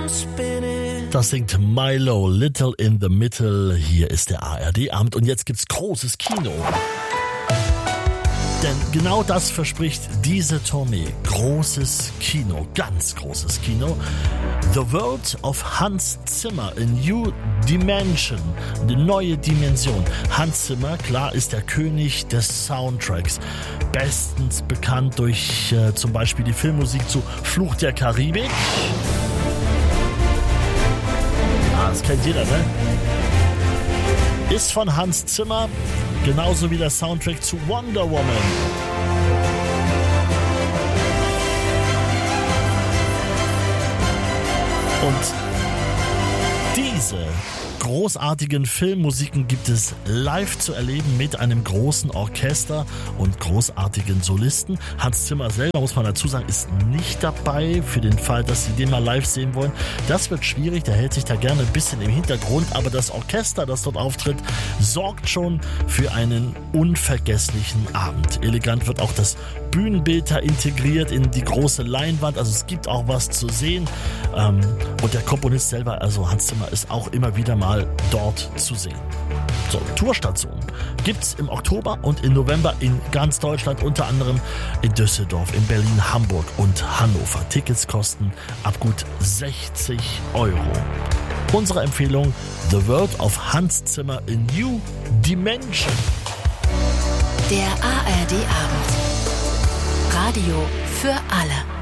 Das singt Milo, Little in the Middle. Hier ist der ARD-Abend und jetzt gibt's großes Kino. Denn genau das verspricht diese Tournee. Großes Kino, ganz großes Kino. The World of Hans Zimmer, a New Dimension, eine neue Dimension. Hans Zimmer, klar, ist der König des Soundtracks. Bestens bekannt durch zum Beispiel die Filmmusik zu Fluch der Karibik. Das kennt jeder, ne? Ist von Hans Zimmer, genauso wie der Soundtrack zu Wonder Woman. Und diese großartigen Filmmusiken gibt es live zu erleben mit einem großen Orchester und großartigen Solisten. Hans Zimmer selber, muss man dazu sagen, ist nicht dabei, für den Fall, dass Sie den mal live sehen wollen. Das wird schwierig, der hält sich da gerne ein bisschen im Hintergrund, aber das Orchester, das dort auftritt, sorgt schon für einen unvergesslichen Abend. Elegant wird auch das Bühnenbild da integriert in die große Leinwand, also es gibt auch was zu sehen. Und der Komponist selber, also Hans Zimmer, ist auch immer wieder mal dort zu sehen. So, Tourstationen gibt's im Oktober und im November in ganz Deutschland, unter anderem in Düsseldorf, in Berlin, Hamburg und Hannover. Tickets kosten ab gut 60 €. Unsere Empfehlung: The World of Hans Zimmer, a New Dimension. Der ARD-Abend. Radio für alle.